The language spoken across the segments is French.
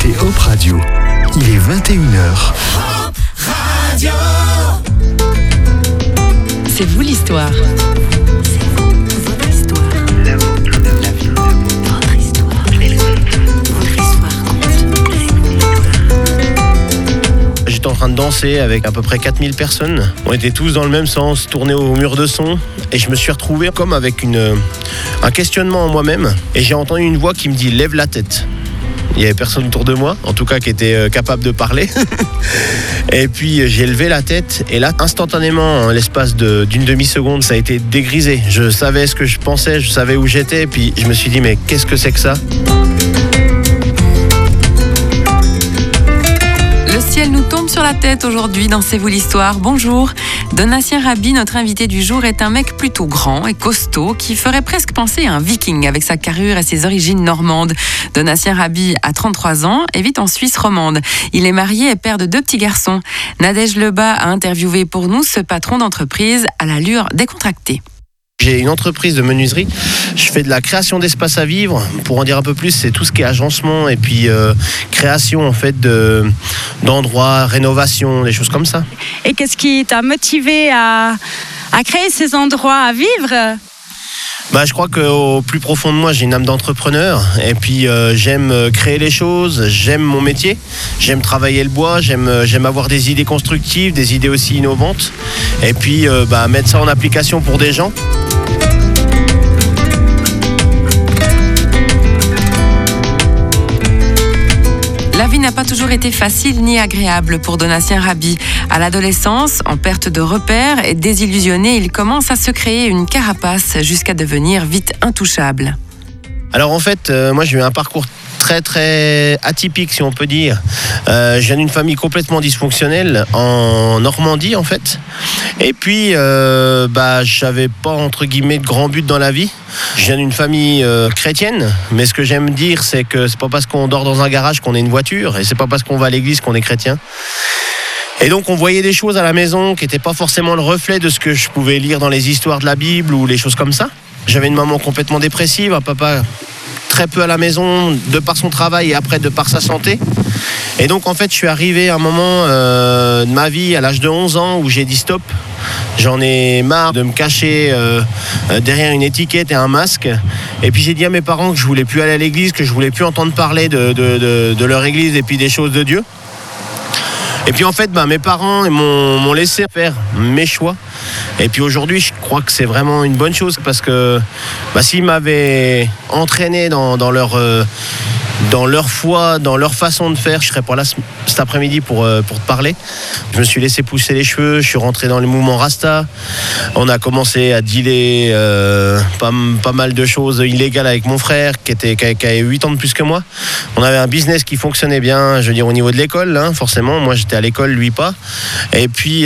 écoutez Hop Radio. Il est 21h. Hop Radio. C'est vous l'histoire. J'étais en train de danser avec à peu près 4000 personnes. On était tous dans le même sens, tournés au mur de son. Et je me suis retrouvé comme avec un questionnement en moi-même. Et j'ai entendu une voix qui me dit « Lève la tête ». Il n'y avait personne autour de moi, en tout cas qui était capable de parler. Et puis j'ai levé la tête et là, instantanément, en l'espace d'une demi-seconde, ça a été dégrisé. Je savais ce que je pensais, je savais où j'étais. Et puis je me suis dit « Mais qu'est-ce que c'est que ça ?» Le ciel nous tombe sur la tête aujourd'hui dans C'est vous l'histoire. Bonjour. Donatien Raby, notre invité du jour, est un mec plutôt grand et costaud qui ferait presque penser à un viking avec sa carrure et ses origines normandes. Donatien Raby a 33 ans et vit en Suisse romande. Il est marié et père de 2 petits garçons. Nadège Lebas a interviewé pour nous ce patron d'entreprise à l'allure décontractée. J'ai une entreprise de menuiserie, je fais de la création d'espace à vivre. Pour en dire un peu plus, c'est tout ce qui est agencement et puis création en fait d'endroits, rénovation, des choses comme ça. Et qu'est-ce qui t'a motivé à créer ces endroits à vivre ? Je crois qu'au plus profond de moi, j'ai une âme d'entrepreneur et puis j'aime créer les choses, j'aime mon métier, j'aime travailler le bois, j'aime avoir des idées constructives, des idées aussi innovantes et puis mettre ça en application pour des gens. La vie n'a pas toujours été facile ni agréable pour Donatien Raby. À l'adolescence, en perte de repères et désillusionné, il commence à se créer une carapace jusqu'à devenir vite intouchable. Alors en fait, moi j'ai eu un parcours très très atypique si on peut dire. Je viens d'une famille complètement dysfonctionnelle en Normandie en fait. Et puis j'avais pas entre guillemets de grand but dans la vie. Je viens d'une famille chrétienne, mais ce que j'aime dire c'est que c'est pas parce qu'on dort dans un garage qu'on est une voiture et c'est pas parce qu'on va à l'église qu'on est chrétien. Et donc on voyait des choses à la maison qui n'étaient pas forcément le reflet de ce que je pouvais lire dans les histoires de la Bible ou les choses comme ça. J'avais une maman complètement dépressive, un papa très peu à la maison de par son travail et après de par sa santé. Et donc en fait je suis arrivé à un moment de ma vie à l'âge de 11 ans où j'ai dit stop. J'en ai marre de me cacher derrière une étiquette et un masque. Et puis j'ai dit à mes parents que je voulais plus aller à l'église, que je voulais plus entendre parler de leur église et puis des choses de Dieu. Et puis en fait, mes parents m'ont laissé faire mes choix. Et puis aujourd'hui, je crois que c'est vraiment une bonne chose parce que s'ils m'avaient entraîné dans leur foi, dans leur façon de faire, je serais pas là cet après-midi pour te parler. Je me suis laissé pousser les cheveux, je suis rentré dans le mouvement Rasta. On a commencé à dealer pas mal de choses illégales avec mon frère qui avait 8 ans de plus que moi. On avait un business qui fonctionnait bien, je veux dire au niveau de l'école, forcément. Moi j'étais à l'école, lui pas. Et puis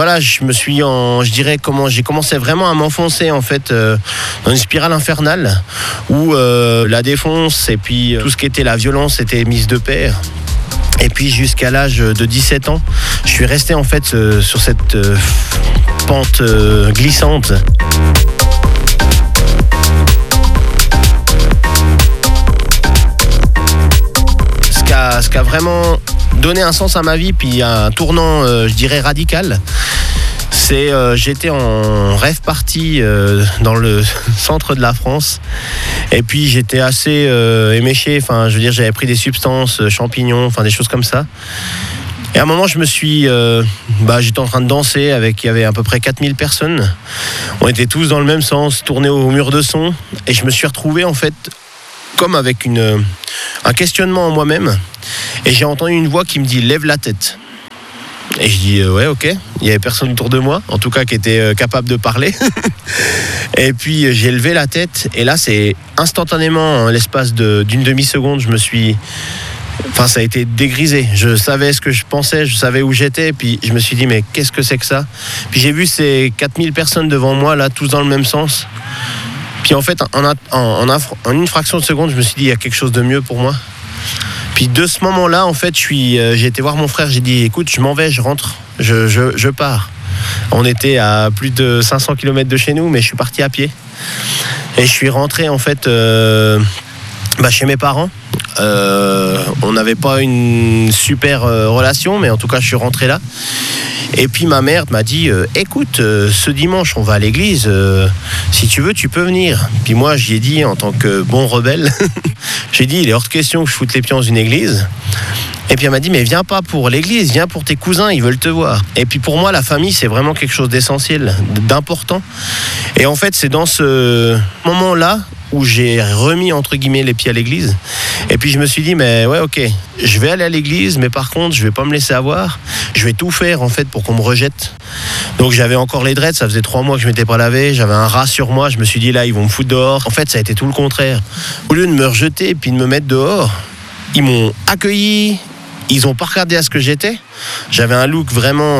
j'ai commencé vraiment à m'enfoncer en fait dans une spirale infernale où la défonce et puis tout ce qui était la violence était mise de pair. Et puis jusqu'à l'âge de 17 ans, je suis resté en fait sur cette pente glissante. Ce qui a vraiment donné un sens à ma vie, puis un tournant, je dirais, radical. C'est j'étais en rêve party dans le centre de la France et puis j'étais assez éméché, j'avais pris des substances, champignons, des choses comme ça. Et à un moment je me suis j'étais en train de danser il y avait à peu près 4000 personnes. On était tous dans le même sens, tournés au mur de son et je me suis retrouvé en fait comme avec un questionnement en moi-même et j'ai entendu une voix qui me dit lève la tête. Et je dis ouais ok, il n'y avait personne autour de moi, en tout cas qui était capable de parler. Et puis j'ai levé la tête et là c'est instantanément, en l'espace d'une demi-seconde, ça a été dégrisé. Je savais ce que je pensais, je savais où j'étais et puis je me suis dit mais qu'est-ce que c'est que ça ? Puis j'ai vu ces 4000 personnes devant moi là, tous dans le même sens. Puis en fait en une fraction de seconde je me suis dit il y a quelque chose de mieux pour moi. Puis de ce moment-là, en fait, j'ai été voir mon frère, j'ai dit, écoute, je m'en vais, je rentre, je pars. On était à plus de 500 km de chez nous, mais je suis parti à pied. Et je suis rentré, en fait, Chez mes parents. On n'avait pas une super relation, mais en tout cas je suis rentré là. Et puis ma mère m'a dit écoute, ce dimanche on va à l'église, si tu veux tu peux venir. Puis moi j'y ai dit en tant que bon rebelle, j'ai dit il est hors de question que je foute les pieds dans une église. Et puis elle m'a dit mais viens pas pour l'église, viens pour tes cousins, ils veulent te voir. Et puis pour moi la famille c'est vraiment quelque chose d'essentiel, d'important. Et en fait c'est dans ce moment-là où j'ai remis entre guillemets les pieds à l'église. Et puis je me suis dit mais ouais ok, je vais aller à l'église, mais par contre je vais pas me laisser avoir. Je vais tout faire en fait pour qu'on me rejette. Donc j'avais encore les dreads, ça faisait 3 mois que je m'étais pas lavé, j'avais un rat sur moi, je me suis dit là ils vont me foutre dehors. En fait ça a été tout le contraire. Au lieu de me rejeter et puis de me mettre dehors, ils m'ont accueilli. Ils ont pas regardé à ce que j'étais. J'avais un look vraiment,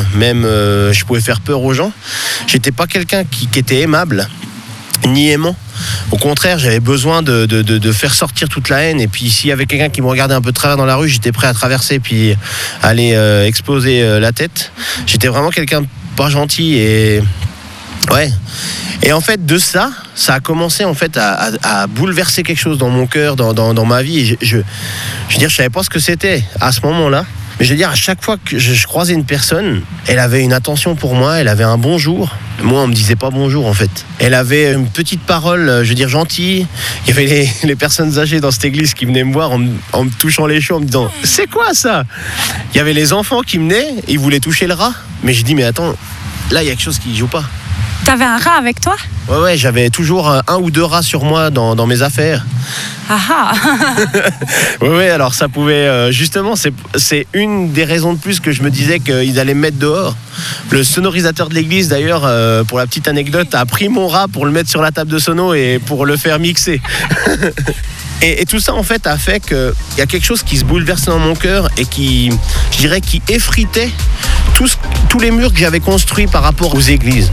je pouvais faire peur aux gens. J'étais pas quelqu'un qui était aimable, ni aimant. Au contraire, j'avais besoin de faire sortir toute la haine. Et puis s'il y avait quelqu'un qui me regardait un peu de travers dans la rue, j'étais prêt à traverser puis aller exploser la tête. J'étais vraiment quelqu'un de pas gentil et ouais. Et en fait, de ça a commencé en fait à bouleverser quelque chose dans mon cœur, dans ma vie. Et je veux dire, je savais pas ce que c'était à ce moment-là. Mais je veux dire, à chaque fois que je croisais une personne, elle avait une attention pour moi, elle avait un bonjour. Moi, on me disait pas bonjour en fait. Elle avait une petite parole, je veux dire, gentille. Il y avait les personnes âgées dans cette église qui venaient me voir en me touchant les cheveux, en me disant « C'est quoi ça ?» Il y avait les enfants qui venaient, ils voulaient toucher le rat. Mais j'ai dit « Mais attends, là, il y a quelque chose qui joue pas. » T'avais un rat avec toi? Ouais, j'avais toujours 1 ou 2 rats sur moi dans mes affaires. Ah. Ouais, alors ça pouvait... justement, c'est une des raisons de plus que je me disais qu'ils allaient me mettre dehors. Le sonorisateur de l'église, d'ailleurs, pour la petite anecdote, a pris mon rat pour le mettre sur la table de sono et pour le faire mixer. Et tout ça, en fait, a fait qu'il y a quelque chose qui se bouleversait dans mon cœur et qui, je dirais, qui effritait tous les murs que j'avais construits par rapport aux églises.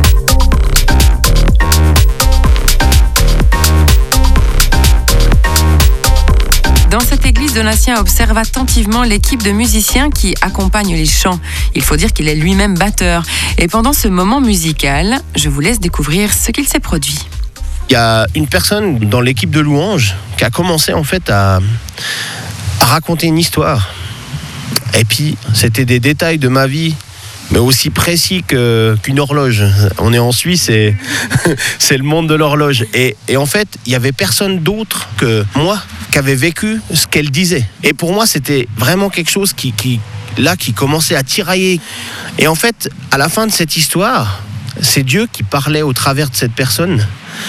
Dans cette église, Donatien observe attentivement l'équipe de musiciens qui accompagnent les chants. Il faut dire qu'il est lui-même batteur. Et pendant ce moment musical, je vous laisse découvrir ce qu'il s'est produit. Il y a une personne dans l'équipe de louanges qui a commencé en fait à raconter une histoire. Et puis, c'était des détails de ma vie, mais aussi précis qu'une horloge. On est en Suisse et c'est le monde de l'horloge. Et en fait, il n'y avait personne d'autre que moi qui avait vécu ce qu'elle disait. Et pour moi, c'était vraiment quelque chose qui commençait à tirailler. Et en fait, à la fin de cette histoire, c'est Dieu qui parlait au travers de cette personne.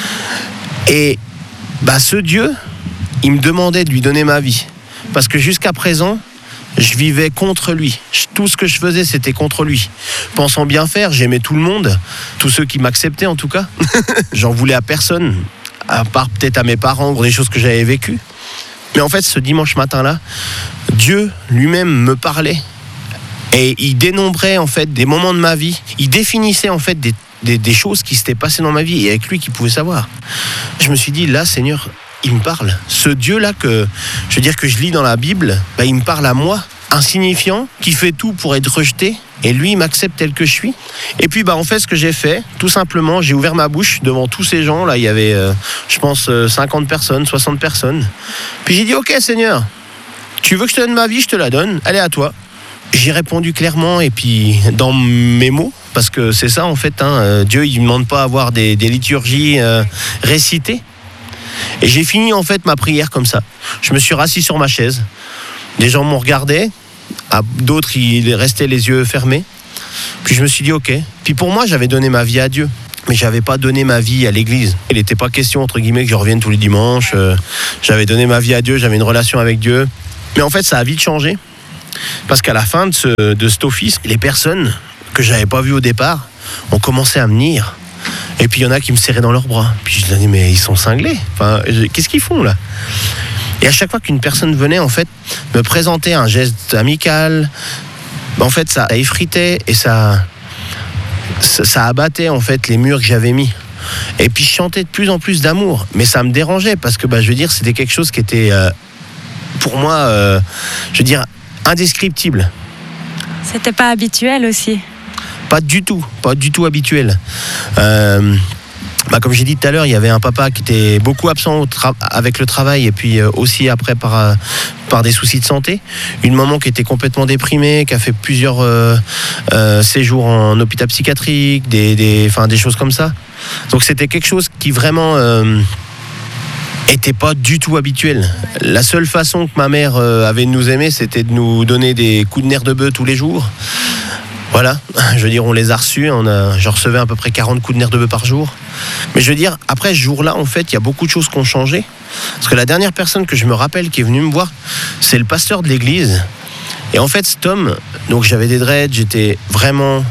Et ce Dieu, il me demandait de lui donner ma vie. Parce que jusqu'à présent, je vivais contre lui. Tout ce que je faisais, c'était contre lui. Pensant bien faire, j'aimais tout le monde, tous ceux qui m'acceptaient en tout cas. J'en voulais à personne, à part peut-être à mes parents pour des choses que j'avais vécues. Mais en fait, ce dimanche matin-là, Dieu lui-même me parlait. Et il dénombrait en fait des moments de ma vie. Il définissait en fait des choses qui s'étaient passées dans ma vie et avec lui qui pouvait savoir. Je me suis dit, là, Seigneur, il me parle. Ce Dieu-là que je lis dans la Bible, il me parle à moi, insignifiant, qui fait tout pour être rejeté. Et lui, il m'accepte tel que je suis. Et puis, en fait, ce que j'ai fait, tout simplement, j'ai ouvert ma bouche devant tous ces gens. Là, il y avait, je pense, 50 personnes, 60 personnes. Puis j'ai dit, ok, Seigneur, tu veux que je te donne ma vie, je te la donne. Elle est à toi. J'ai répondu clairement et puis dans mes mots, parce que c'est ça en fait, Dieu il ne demande pas à avoir des liturgies récitées. Et j'ai fini en fait ma prière comme ça. Je me suis rassis sur ma chaise, des gens m'ont regardé, d'autres ils restaient les yeux fermés. Puis je me suis dit ok. Puis pour moi j'avais donné ma vie à Dieu, mais j'avais pas donné ma vie à l'église. Il n'était pas question entre guillemets que je revienne tous les dimanches. J'avais donné ma vie à Dieu, j'avais une relation avec Dieu. Mais en fait ça a vite changé. Parce qu'à la fin de cet office, les personnes que j'avais pas vues au départ ont commencé à venir. Et puis il y en a qui me serraient dans leurs bras. Puis je leur dis mais ils sont cinglés. Enfin, qu'est-ce qu'ils font là? Et à chaque fois qu'une personne venait en fait me présenter un geste amical, en fait ça effritait et ça abattait en fait les murs que j'avais mis. Et puis je chantais de plus en plus d'amour, mais ça me dérangeait parce que je veux dire c'était quelque chose qui était pour moi, je veux dire indescriptible. C'était pas habituel aussi? Pas du tout habituel. comme j'ai dit tout à l'heure, il y avait un papa qui était beaucoup absent avec le travail et puis aussi après par des soucis de santé. Une maman qui était complètement déprimée, qui a fait plusieurs séjours en hôpital psychiatrique, des choses comme ça. Donc c'était quelque chose qui vraiment était pas du tout habituel. La seule façon que ma mère avait de nous aimer, c'était de nous donner des coups de nerf de bœuf tous les jours. Voilà, je veux dire, on les a reçus, je recevais à peu près 40 coups de nerf de bœuf par jour. Mais je veux dire, après ce jour-là, en fait, il y a beaucoup de choses qui ont changé. Parce que la dernière personne que je me rappelle qui est venue me voir, c'est le pasteur de l'église. Et en fait, cet homme, donc j'avais des dreads, j'étais vraiment...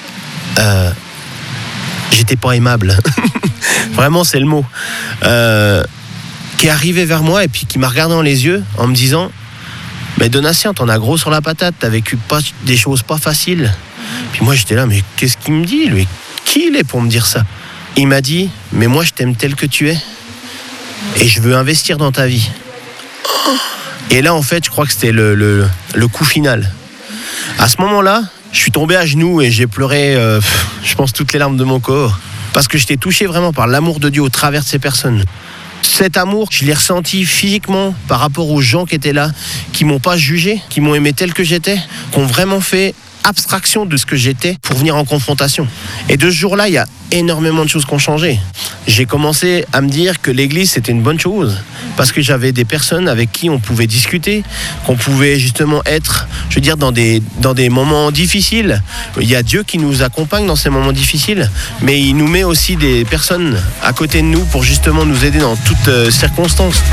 j'étais pas aimable. Vraiment, c'est le mot. Qui est arrivé vers moi et puis qui m'a regardé dans les yeux en me disant « Mais Donatien, t'en as gros sur la patate, t'as vécu des choses pas faciles. » Puis moi, j'étais là, mais qu'est-ce qu'il me dit, lui ? Qui il est pour me dire ça ? Il m'a dit « Mais moi, je t'aime tel que tu es et je veux investir dans ta vie. » Et là, en fait, je crois que c'était le coup final. À ce moment-là, je suis tombé à genoux et j'ai pleuré, je pense, toutes les larmes de mon corps. Parce que j'étais touché vraiment par l'amour de Dieu au travers de ces personnes. Cet amour, je l'ai ressenti physiquement par rapport aux gens qui étaient là, qui m'ont pas jugé, qui m'ont aimé tel que j'étais, qui ont vraiment fait abstraction de ce que j'étais pour venir en confrontation. Et de ce jour-là, il y a énormément de choses qui ont changé. J'ai commencé à me dire que l'église, c'était une bonne chose, parce que j'avais des personnes avec qui on pouvait discuter, qu'on pouvait justement être, je veux dire, dans des moments difficiles. Il y a Dieu qui nous accompagne dans ces moments difficiles, mais il nous met aussi des personnes à côté de nous pour justement nous aider dans toutes circonstances.